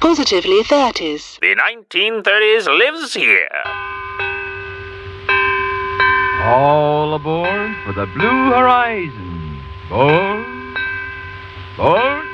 Positively 30s. The 1930s lives here. All aboard for the Blue Horizon. Board. Board.